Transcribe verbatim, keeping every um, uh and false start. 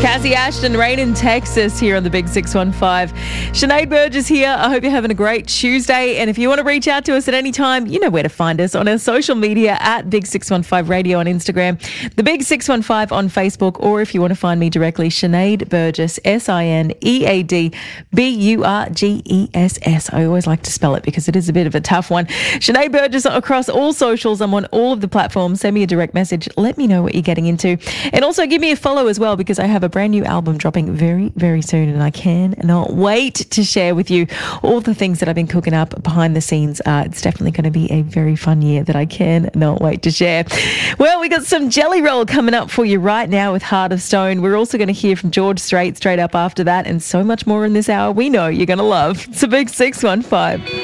Cassie Ashton, Rain in Texas here on the Big six one five. Sinead Burgess here. I hope you're having a great Tuesday. And if you want to reach out to us at any time, you know where to find us on our social media at Big six one five Radio on Instagram, the Big six one five on Facebook, or if you want to find me directly, Sinead Burgess, S I N E A D B U R G E S S. I always like to spell it because it is a bit of a tough one. Sinead Burgess across all socials. I'm on all of the platforms. Send me a direct message. Let me know what you're getting into. And also give me a follow as well, because I have a brand new album dropping very, very soon, and I cannot wait to share with you all the things that I've been cooking up behind the scenes. Uh, it's definitely going to be a very fun year that I cannot wait to share. Well, we got some Jelly Roll coming up for you right now with Heart of Stone. We're also going to hear from George Strait straight up after that, and so much more in this hour we know you're going to love. It's a Big six one five.